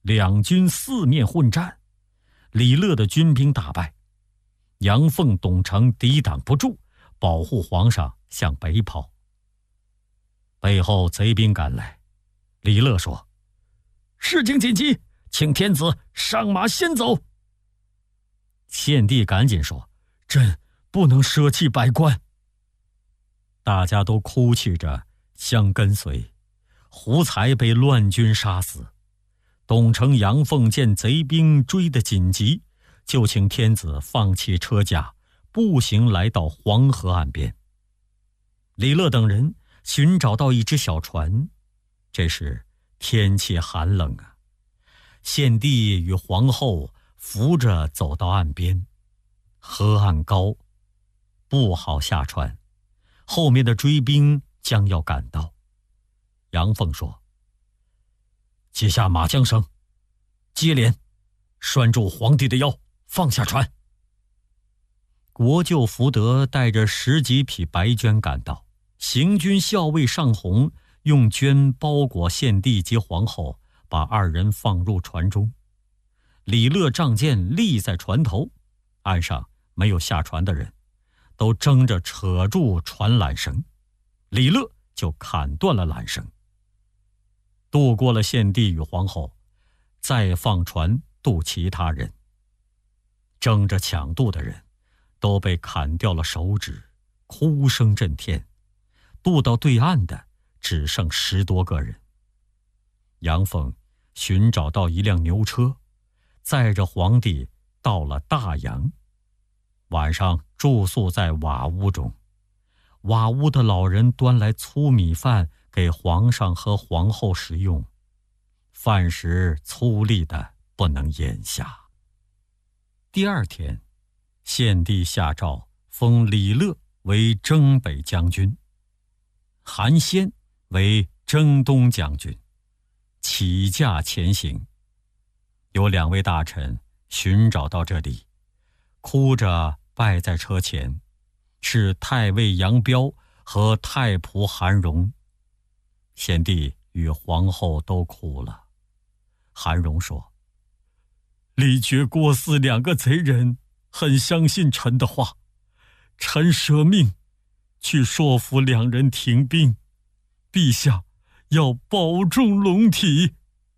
两军四面混战，李乐的军兵大败，杨凤、董承抵挡不住，保护皇上向北跑。背后贼兵赶来，李乐说：“事情紧急，请天子上马先走。”献帝赶紧说：“朕不能舍弃百官。”大家都哭泣着相跟随。胡才被乱军杀死。董承、杨凤见贼兵追得紧急，就请天子放弃车驾，步行来到黄河岸边。李乐等人寻找到一只小船，这时天气寒冷啊。献帝与皇后扶着走到岸边，河岸高，不好下船，后面的追兵将要赶到。杨凤说：“接下马缰绳，接连拴住皇帝的腰，放下船。”国舅福德带着10几匹白绢赶到，行军校尉尚宏用绢包裹献帝及皇后，把2人放入船中。李乐仗剑立在船头，岸上没有下船的人，都争着扯住船缆绳，李乐就砍断了缆绳。渡过了献帝与皇后，再放船渡其他人。争着抢渡的人都被砍掉了手指，哭声震天。渡到对岸的只剩10多个人。杨凤寻找到一辆牛车，载着皇帝到了大洋。晚上住宿在瓦屋中，瓦屋的老人端来粗米饭给皇上和皇后食用，饭食粗粝的不能咽下。第2天，献帝下诏封李乐为征北将军，韩先为征东将军，起驾前行。有2位大臣寻找到这里，哭着拜在车前，是太尉杨彪和太仆韩荣。献帝与皇后都哭了。韩荣说：“李傕、郭汜2个贼人很相信臣的话，臣舍命去说服2人停兵，陛下要保重龙体。”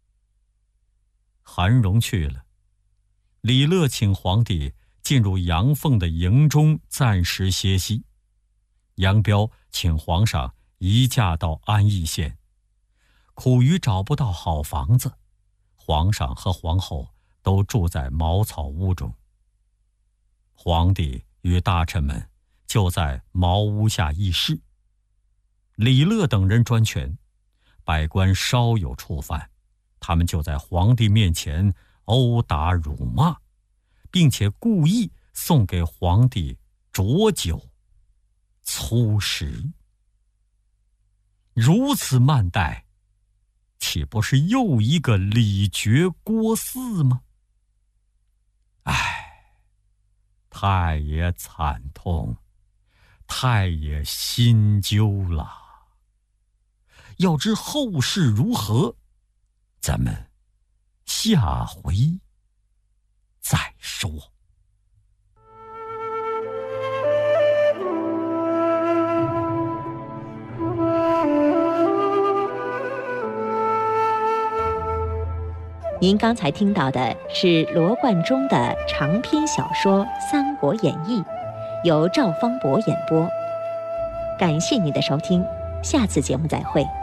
韩荣去了。李乐请皇帝进入杨凤的营中暂时歇息。杨彪请皇上移驾到安邑县，苦于找不到好房子，皇上和皇后都住在茅草屋中。皇帝与大臣们就在茅屋下议事。李乐等人专权，百官稍有触犯，他们就在皇帝面前殴打辱骂，并且故意送给皇帝浊酒、粗食。如此慢待，岂不是又一个李傕、郭汜吗？太爷惨痛，太爷心揪了。要知后事如何，咱们下回再说。 您刚才听到的是罗贯中的长篇小说《三国演义》，由赵方博演播。感谢您的收听，下次节目再会。